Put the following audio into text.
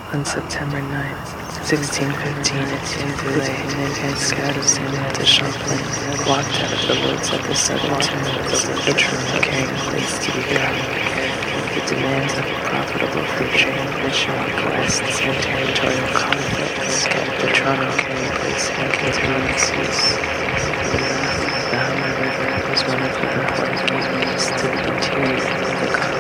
On September 9th, 1615, it came through and scattered to Champlain, walked out of the woods at the southern terminus of the Toronto carrying place to be guarded. The demands of a profitable free trade, mission requests, and territorial conflicts kept the Toronto carrying place in continuous use.